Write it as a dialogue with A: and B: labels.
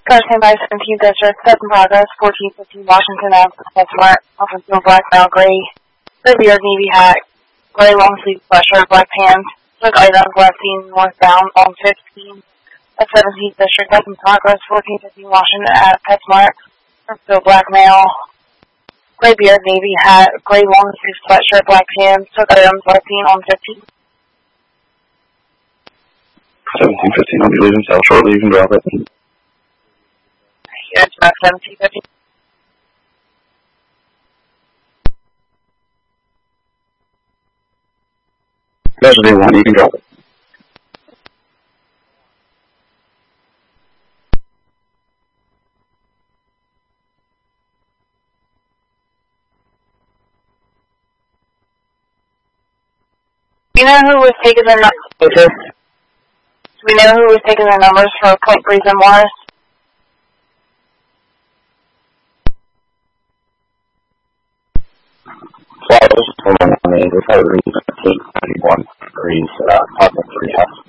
A: Car 10 by 17th District, set in progress, 1415 Washington Ave, Smart, offensive black male, gray beard, navy hat, gray long sleeve sweatshirt, black pants, took items left seen northbound on 15 at 17th District, set in progress, 1415 Washington Ave, PetSmart, offensive black male, gray beard, navy hat, gray long sleeve sweatshirt, black pants, took items left seen on 15.
B: 1715, I'll be leaving cell shortly, you can drop it.
A: Yes, about 1715.
B: Casualty 1, you can drop it.
A: Do you know who was taking the numbers? Do we know who was taking the numbers for Point Breeze and Morris?
B: Flowers, hold on, we're probably reading 891 degrees, possible 3 house.